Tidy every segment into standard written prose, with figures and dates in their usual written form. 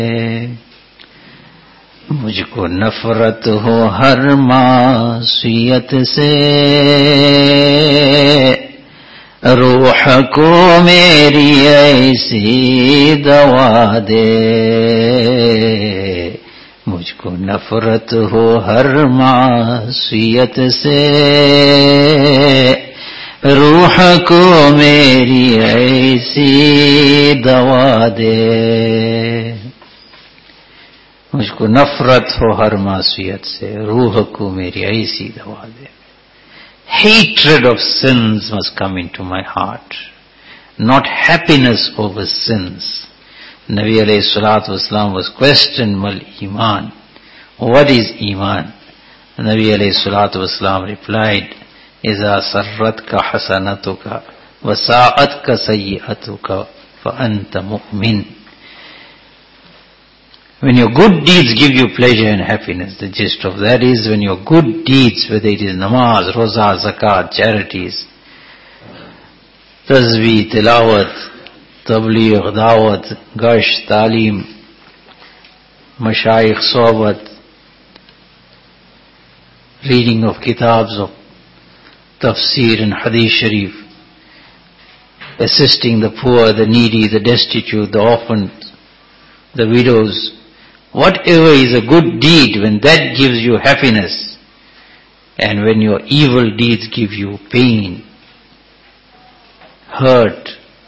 मुझको नफरत हो हर मासियत से, रूह को मेरी ऐसी दवा दे। मुझको नफरत हो हर मासियत से, रूह को मेरी ऐसी दवा दे। मुझको नफरत हो हर मासियत से, रूह को मेरी ऐसी दवा दे। Hatred of sins must come into my heart, not happiness over sins. Nabi alayhi salatu wasalam was questioned, Mal Iman, what is Iman? Nabi alayhi salatu wasalam replied, Iza sarratka hasanatuka wa sa'atka sayyi'atuka fa anta mu'min. When your good deeds give you pleasure and happiness, the gist of that is when your good deeds, whether it is namaz, roza, zakat, charities, tasbih, tilawat, tabligh, dawat, gash, talim, mashayikh, sohbat, reading of kitabs of tafsir and hadith sharif, assisting the poor, the needy, the destitute, the orphans, the widows, whatever is a good deed, when that gives you happiness, and when your evil deeds give you pain, hurt,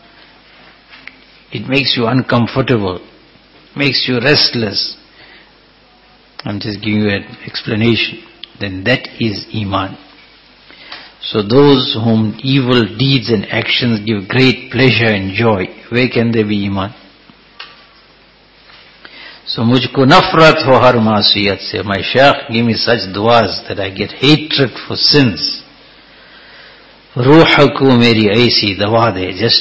it makes you uncomfortable, makes you restless. I'm just giving you an explanation. Then that is Iman. So those whom evil deeds and actions give great pleasure and joy, where can there be Iman? So mujhko nafrat ho har maasiyat se. My Shaykh give me such du'as that I get hatred for sins. Ruh ko meri aisi dawa de. Just